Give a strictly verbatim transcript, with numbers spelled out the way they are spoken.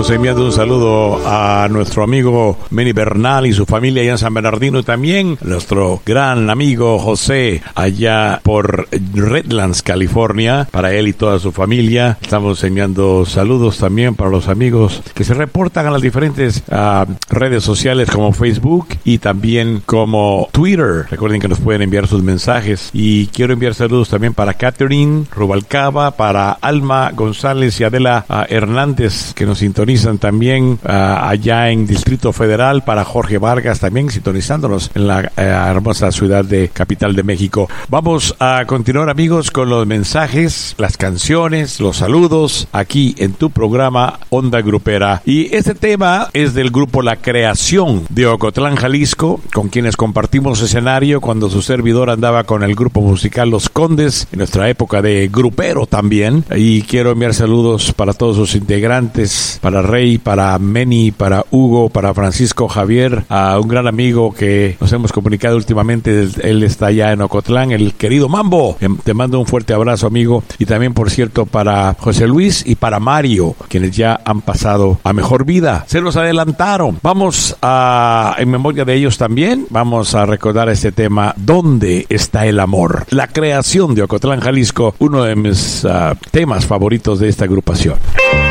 Estamos enviando un saludo a nuestro amigo Manny Bernal y su familia allá en San Bernardino, y también a nuestro gran amigo José allá por Redlands, California, para él y toda su familia. Estamos enviando saludos también para los amigos que se reportan a las diferentes uh, redes sociales como Facebook y también como Twitter. Recuerden que nos pueden enviar sus mensajes, y quiero enviar saludos también para Catherine Rubalcaba, para Alma González y Adela uh, Hernández, que nos sintonizan también uh, allá en Distrito Federal, para Jorge Vargas también sintonizándonos en la uh, hermosa ciudad de Capital de México. Vamos a continuar, amigos, con los mensajes, las canciones, los saludos aquí en tu programa Onda Grupera. Y este tema es del grupo La Creación de Ocotlán, Jalisco, con quienes compartimos escenario cuando su servidor andaba con el grupo musical Los Condes, en nuestra época de grupero también. Y quiero enviar saludos para todos sus integrantes, para Rey, para Meni, para Hugo, para Francisco Javier, a un gran amigo que nos hemos comunicado últimamente. Él está allá en Ocotlán, el querido Mambo. Te mando un fuerte abrazo, amigo. Y también, por cierto, para José Luis y para Mario, quienes ya han pasado a mejor vida. Se los adelantaron. Vamos a, en memoria de ellos también, vamos a recordar este tema, ¿Dónde está el amor? La Creación de Ocotlán, Jalisco, uno de mis uh, temas favoritos de esta agrupación.